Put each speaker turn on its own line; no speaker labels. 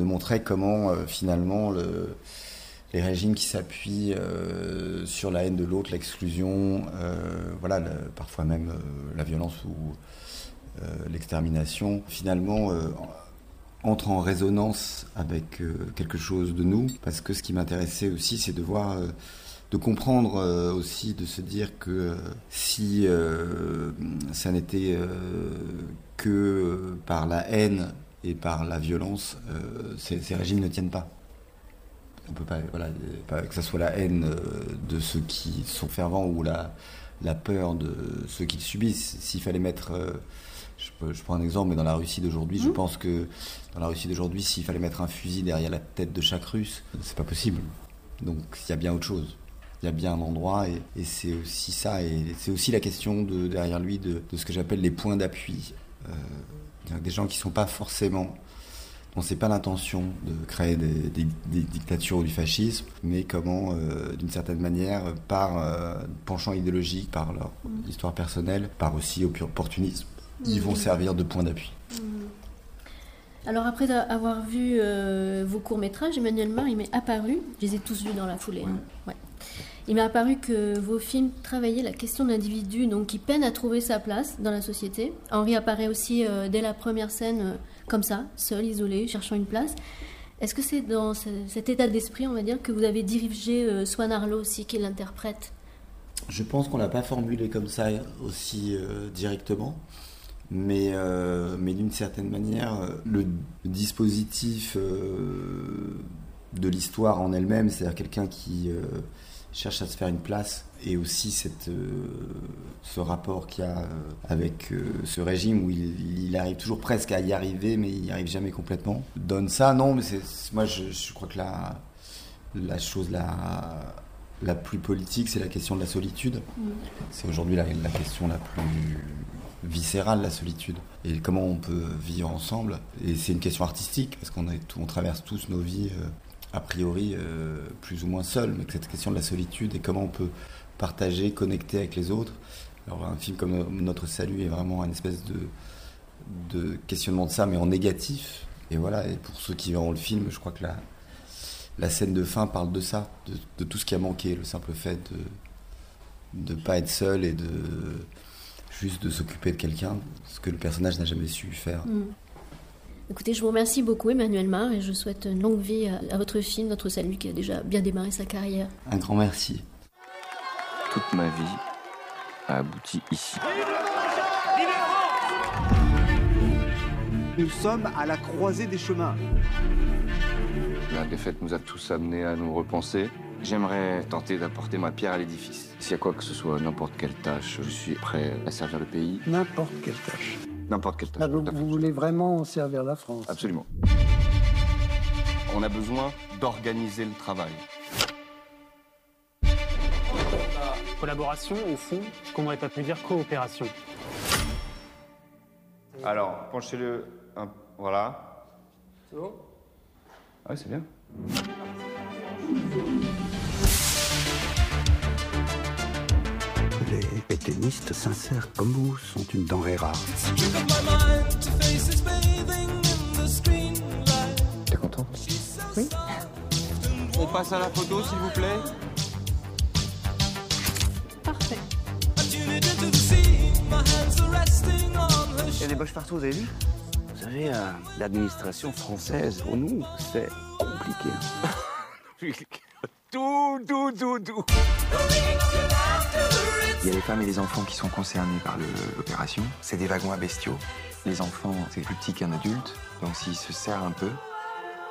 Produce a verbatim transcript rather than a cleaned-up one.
de montrer comment euh, finalement le, les régimes qui s'appuient euh, sur la haine de l'autre, l'exclusion, euh, voilà, le, parfois même euh, la violence ou euh, l'extermination, finalement euh, entrent en résonance avec euh, quelque chose de nous. Parce que ce qui m'intéressait aussi, c'est de voir, euh, de comprendre euh, aussi, de se dire que euh, si euh, ça n'était euh, que par la haine et par la violence, euh, ces, ces régimes ne tiennent pas. On peut pas, voilà, pas que ce soit la haine de ceux qui sont fervents ou la, la peur de ceux qui le subissent. S'il fallait mettre, euh, je, peux, je prends un exemple, mais dans la Russie d'aujourd'hui, mmh. je pense que dans la Russie d'aujourd'hui, s'il fallait mettre un fusil derrière la tête de chaque Russe, c'est pas possible. Donc il y a bien autre chose. Il y a bien un endroit et, et c'est aussi ça. Et c'est aussi la question de, derrière lui de, de ce que j'appelle les points d'appui. Euh, des gens qui sont pas forcément... On ne sait pas l'intention de créer des, des, des dictatures ou du fascisme, mais comment, euh, d'une certaine manière, par euh, penchant idéologique, par leur mmh. histoire personnelle, par aussi opportunisme, mmh. ils vont servir de point d'appui. Mmh.
Alors après avoir vu euh, vos courts-métrages, Emmanuel Mar, il m'est apparu, je les ai tous vus dans la foulée, hein, ouais. Il m'est apparu que vos films travaillaient la question de l'individu, donc qui peine à trouver sa place dans la société. Henri apparaît aussi euh, dès la première scène, euh, comme ça, seul, isolé, cherchant une place. Est-ce que c'est dans ce, cet état d'esprit, on va dire, que vous avez dirigé euh, Swan Arlo aussi, qui l'interprète ?
Je pense qu'on ne l'a pas formulé comme ça aussi euh, directement, mais, euh, mais d'une certaine manière, le dispositif euh, de l'histoire en elle-même, c'est-à-dire quelqu'un qui... Euh, cherche à se faire une place, et aussi cette, euh, ce rapport qu'il y a euh, avec euh, ce régime où il, il arrive toujours presque à y arriver, mais il n'y arrive jamais complètement. Donne ça, non, mais c'est, moi je, je crois que la, la chose la, la plus politique, c'est la question de la solitude. Mmh. C'est aujourd'hui la, la question la plus viscérale, la solitude. Et comment on peut vivre ensemble. Et c'est une question artistique, parce qu'on est, on traverse tous nos vies... Euh, a priori euh, plus ou moins seul, mais que cette question de la solitude et comment on peut partager, connecter avec les autres. Alors un film comme Notre Salut est vraiment une espèce de, de questionnement de ça, mais en négatif. Et voilà, et pour ceux qui verront le film, je crois que la, la scène de fin parle de ça, de, de tout ce qui a manqué, le simple fait de ne pas être seul et de juste de s'occuper de quelqu'un, ce que le personnage n'a jamais su faire.
Mmh. Écoutez, je vous remercie beaucoup, Emmanuel Mar, et je souhaite une longue vie à, à votre film, Notre Salut, qui a déjà bien démarré sa carrière.
Un grand merci.
Toute ma vie a abouti ici.
Nous sommes à la croisée des chemins.
La défaite nous a tous amenés à nous repenser. J'aimerais tenter d'apporter ma pierre à l'édifice. S'il y a quoi que ce soit, n'importe quelle tâche, je suis prêt à servir le pays.
N'importe quelle tâche.
N'importe quelle tâche.
Ah, donc vous voulez vraiment servir la France ?
Absolument. On a besoin d'organiser le travail.
Collaboration, au fond, qu'on n'aurait pas pu dire coopération.
Alors, penchez-le un... Voilà.
C'est bon ?
Ouais, c'est bien.
Les pétainistes sincères comme vous sont une denrée rare.
T'es content ?
Oui.
On passe à la photo, s'il vous plaît ?
Parfait.
Il y a des boches partout, vous avez vu ?
Vous savez, euh, l'administration française, pour nous, c'est compliqué.
Tout, tout, tout, tout.
Il y a les femmes et les enfants qui sont concernés par le, l'opération. C'est des wagons à bestiaux. Les enfants, c'est plus petit qu'un adulte, donc s'ils se serrent un peu,